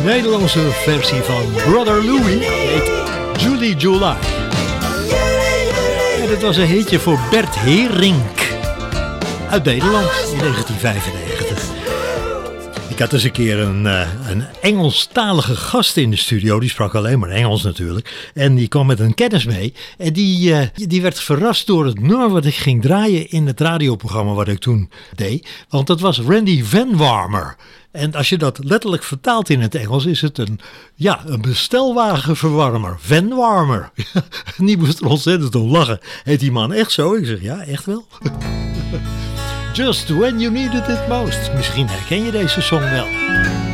Nederlandse versie van Brother Louie. Die heet Julie July. En het was een hitje voor Bert Herink. Uit Nederland in 1995. Ik had eens een keer een Engelstalige gast in de studio. Die sprak alleen maar Engels natuurlijk. En die kwam met een kennis mee. En die werd verrast door het nummer wat ik ging draaien in het radioprogramma wat ik toen deed. Want dat was Randy Van Warmer. En als je dat letterlijk vertaalt in het Engels is het een bestelwagenverwarmer. Van Warmer. En die moest er ontzettend om lachen. Heet die man echt zo? Ik zeg ja, echt wel. Just when you needed it most. Misschien herken je deze song wel.